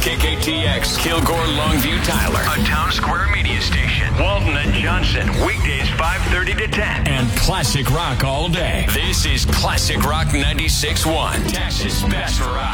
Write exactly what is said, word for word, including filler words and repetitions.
K K T X, Kilgore, Longview, Tyler. A Town Square media station. Walton and Johnson, weekdays five thirty to ten. And classic rock all day. This is Classic Rock ninety-six point one. Texas Best Rock.